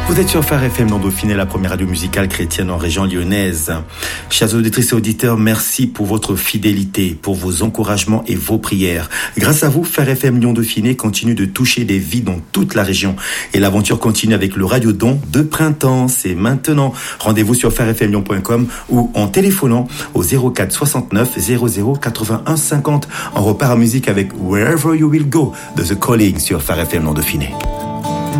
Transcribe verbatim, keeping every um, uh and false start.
Vous êtes sur Phare F M Lyon Dauphiné, la première radio musicale chrétienne en région lyonnaise. Chers auditrices et auditeurs, merci pour votre fidélité, pour vos encouragements et vos prières. Grâce à vous, Phare F M Lyon Dauphiné continue de toucher des vies dans toute la région. Et l'aventure continue avec le Radio-Don de printemps. C'est maintenant. Rendez-vous sur phare f m lyon point com ou en téléphonant au zéro quatre soixante-neuf zéro zéro quatre-vingt-un cinquante. On repart en musique avec Wherever You Will Go de The Calling sur Phare F M Lyon Dauphiné.